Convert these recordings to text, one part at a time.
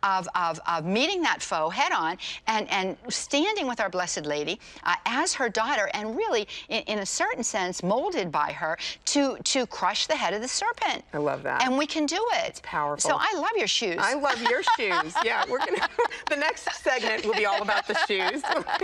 of meeting that foe head on and standing with our Blessed Lady as her daughter, and really, in a certain sense, molded by her to crush the head of the serpent. I love that. And we can do it. It's powerful. So I love your shoes. I love your shoes. Yeah, we're gonna. The next segment will be all about the shoes.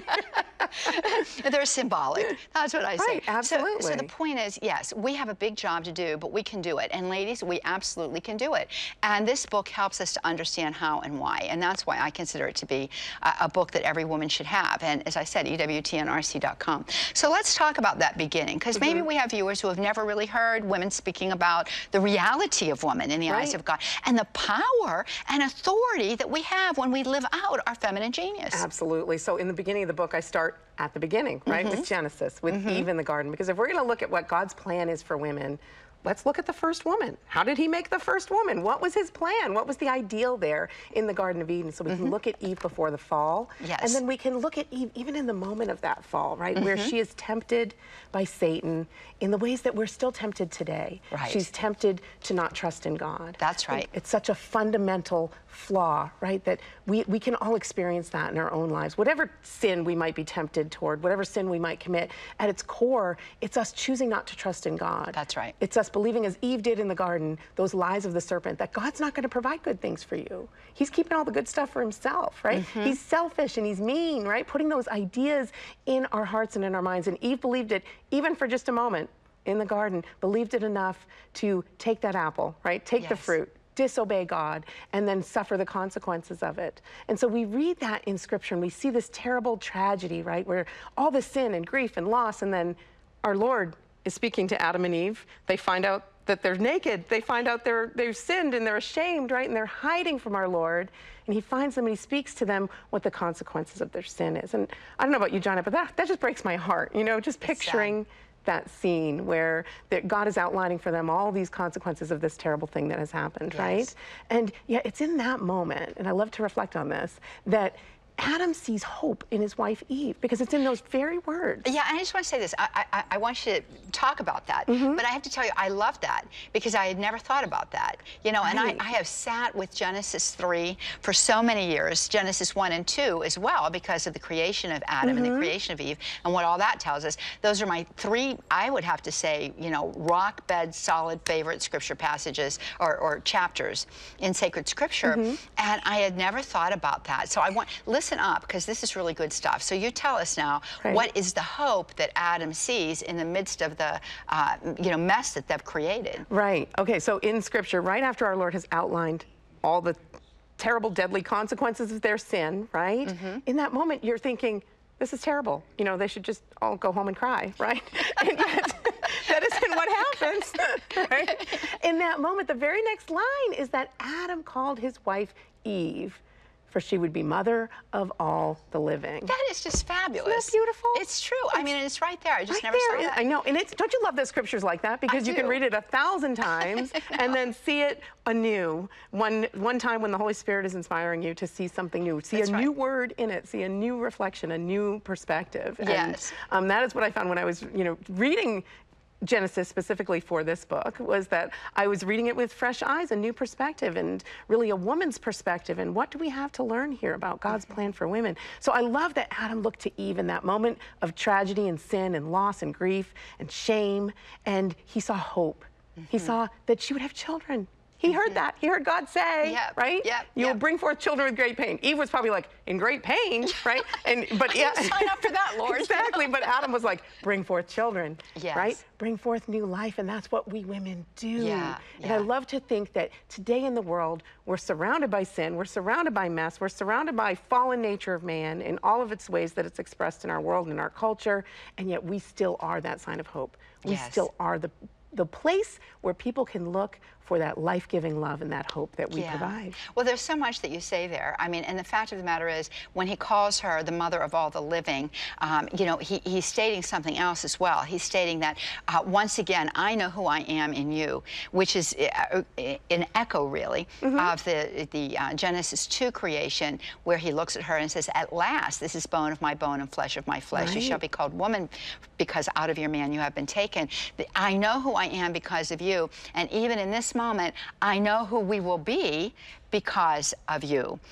They're symbolic. That's what I say. Right, absolutely. So the point is, yes, we have a big job to do, but we can do it. And ladies, we absolutely can do it. And this book helps us to understand how and why. And that's why I consider it to be a book that every woman should have. And as I said, EWTNRC.com. So let's talk about that beginning, because maybe we have viewers who have never really heard women speaking about the reality of woman in the eyes of God, and the power and authority that we have when we live out our feminine genius. Absolutely. So in the beginning of the book, I start at the beginning, right, with Genesis, with Eve in the garden. Because if we're going to look at what God's plan is for women, let's look at the first woman. How did he make the first woman? What was his plan? What was the ideal there in the Garden of Eden? So we can look at Eve before the fall. Yes. And then we can look at Eve even in the moment of that fall, right? Where she is tempted by Satan in the ways that we're still tempted today. Right. She's tempted to not trust in God. That's right. It's such a fundamental flaw, right? That we can all experience that in our own lives. Whatever sin we might be tempted toward, whatever sin we might commit, at its core, it's us choosing not to trust in God. That's right. It's us believing, as Eve did in the garden, those lies of the serpent, that God's not going to provide good things for you. He's keeping all the good stuff for himself, right? He's selfish and he's mean, right? Putting those ideas in our hearts and in our minds. And Eve believed it, even for just a moment in the garden, believed it enough to take that apple, right? Take the fruit, disobey God, and then suffer the consequences of it. And so we read that in Scripture, and we see this terrible tragedy, right? Where all the sin and grief and loss, and then our Lord is speaking to Adam and Eve. They find out that they're naked. They find out they've sinned and they're ashamed, right? And they're hiding from our Lord. And he finds them and he speaks to them what the consequences of their sin is. And I don't know about you, Johnny, but that just breaks my heart, you know, just picturing that scene where God is outlining for them all these consequences of this terrible thing that has happened, right? And yeah, it's in that moment, and I love to reflect on this, that Adam sees hope in his wife Eve, because it's in those very words. Yeah, and I just want to say this. I want you to talk about that, but I have to tell you, I love that, because I had never thought about that. You know, and I have sat with Genesis 3 for so many years, Genesis 1 and 2 as well, because of the creation of Adam and the creation of Eve, and what all that tells us. Those are my three, I would have to say, you know, rock bed solid favorite scripture passages or chapters in sacred scripture, and I had never thought about that. So I want, listen up, because this is really good stuff. So you tell us now, what is the hope that Adam sees in the midst of the you know, mess that they've created? Right. Okay, so in Scripture, right after our Lord has outlined all the terrible, deadly consequences of their sin, right? In that moment, you're thinking, this is terrible. You know, they should just all go home and cry, right? And yet, that isn't what happens, right? In that moment, the very next line is that Adam called his wife Eve, for she would be mother of all the living. That is just fabulous. Isn't that beautiful? It's true. I mean, it's right there. I just right never there. saw that. I know, and it's, don't you love the scriptures like that? Because you can read it 1,000 times and then see it anew. One time when the Holy Spirit is inspiring you to see something new, see a new word in it, see a new reflection, a new perspective. Yes. And that is what I found when I was, you know, reading Genesis specifically for this book, was that I was reading it with fresh eyes, a new perspective, and really a woman's perspective. And what do we have to learn here about God's plan for women? So I love that Adam looked to Eve in that moment of tragedy and sin and loss and grief and shame, and he saw hope. He saw that she would have children. He heard that. He heard God say, right? You will bring forth children with great pain. Eve was probably like, in great pain, right? But yeah, sign up for that, Lord. Exactly. But Adam was like, bring forth children, right? Bring forth new life, and that's what we women do. And I love to think that today in the world, we're surrounded by sin, we're surrounded by mess, we're surrounded by fallen nature of man in all of its ways that it's expressed in our world and in our culture, and yet we still are that sign of hope. We still are the place where people can look for that life-giving love and that hope that we provide. Well, there's so much that you say there. I mean, and the fact of the matter is, when he calls her the mother of all the living, you know, he's stating something else as well. He's stating that, once again, I know who I am in you, which is an echo, really, of the Genesis 2 creation, where he looks at her and says, at last, this is bone of my bone and flesh of my flesh. You shall be called woman, because out of your man you have been taken. I know who I am because of you, and even in this moment, I know who we will be because of you.